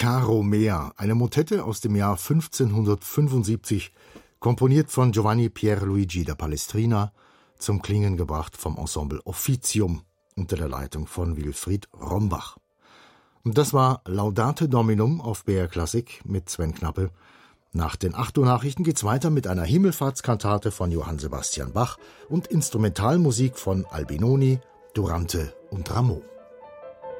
Caro Mea, eine Motette aus dem Jahr 1575, komponiert von Giovanni Pierluigi da Palestrina, zum Klingen gebracht vom Ensemble Officium unter der Leitung von Wilfried Rombach. Und das war Laudate Dominum auf BR Klassik mit Sven Knappe. Nach den 8 Uhr Nachrichten geht's weiter mit einer Himmelfahrtskantate von Johann Sebastian Bach und Instrumentalmusik von Albinoni, Durante und Rameau.